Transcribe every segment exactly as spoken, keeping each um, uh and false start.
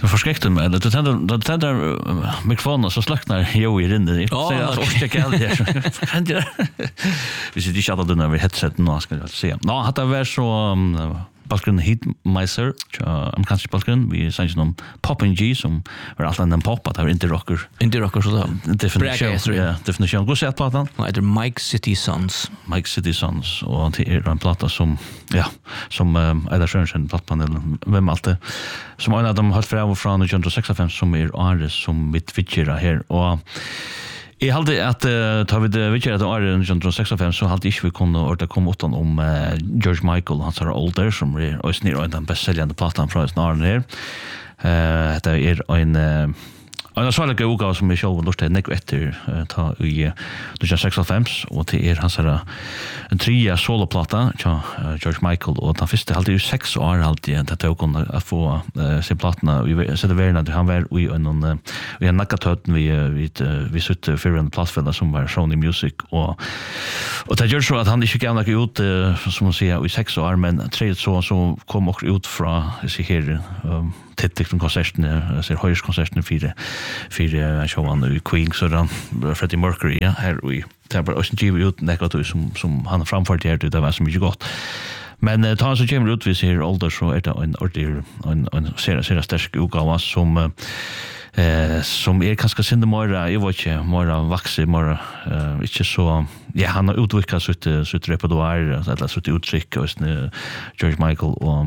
Det förskräckte mig. Det tänder det tänder mikrofonen så släcknar jo i rinden. Jag säger alltså orka det. Kan det. Vi sitter inte alla när vi headset nu ska jag se. Nå, hade det varit så Balkan Hitmeister, amerikansk Balkan, vi säger om Poppin' G som var allt annan pop att det var inte rocker. Inte rocker så då. Definition. Ja, definition. Gå se att platan. Nej, det är Mike City Sons. Mike City Sons och det är en platta som ja, som Ida Schönsen plattpanelen vem allt det. Som en av dem har fram från nittonhundrasextiofem som är Ares som mitt feature här och jag hade att uh, tar vi det vet jag att år nittonhundrasextiofem så hade inte vi kunde orda komma åt om uh, George Michael han sa Older som är och snir och den bästsäljande plattan från snarare här. Eh det är en uh, en sån här utgåva som vi själva lust att neck efter uh, ta i nittonhundrasextiofem och det är hans en trea soloplatta ja uh, George Michael och han första hade ju sex år alltid att ta kunna att få uh, sin platta vi så det var när han var i en uh, vi har nackat ut vi vi vi sitter för en plattfälla som var Sony Music och och det gör så att han inte kan lägga ut uh, som man säger i sex år men tre så så kom också ut från så här um, tidigt från konserten så höjs konserten för för showen i Queen så då Freddie Mercury ja här vi tar bara och ge ut något som som han framfört här det var så mycket gott. Men uh, tar så kommer ut vi ser Older så är det en ordentlig en en serie serie stark utgåva som eh som är kanske synda mera jag vet inte mera vaxig mera eh inte så ja han har utvecklat sitt sitt repertoar eller sitt uttryck och George Michael och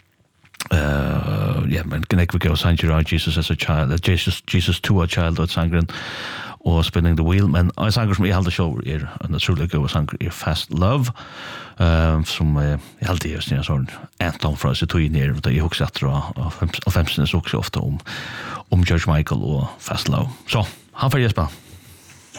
Uh, yeah, men connect with Sanjay Jesus as a child, Jesus Jesus to a child och sangren och spinning the wheel men en sång som jag hade show är en otroligt god sång är Fast Love uh, som uh, jag hade just en sån anthem för oss att ta in ner och det är också att dra och femton är också ofta om om George Michael och Fast Love så han får Jesper